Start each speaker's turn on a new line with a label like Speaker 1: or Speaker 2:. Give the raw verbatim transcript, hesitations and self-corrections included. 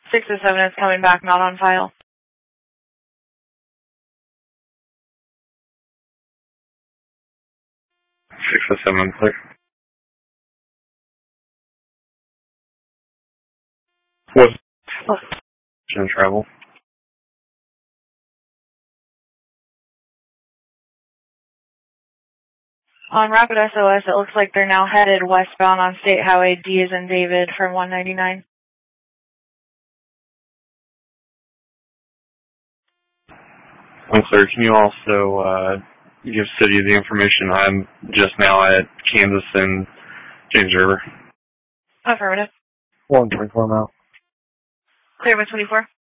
Speaker 1: six oh seven is coming back, not on file.
Speaker 2: six oh seven, clear. What's in travel?
Speaker 1: On Rapid S O S, it looks like they're now headed westbound on State Highway D as in David for one ninety-nine.
Speaker 2: Unclear. Can you also uh, give City the information? I'm just now at Kansas and James River.
Speaker 1: Affirmative.
Speaker 3: one twenty-four mile.
Speaker 1: Clear by twenty-four.